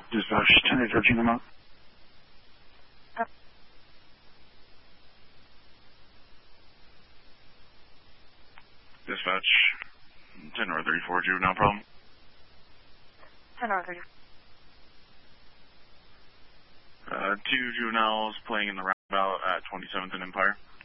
Dispatch 10-13 I'm out. Dispatch 10-34, juvenile problem. 10-34. Two juveniles playing in the roundabout at 27th and Empire.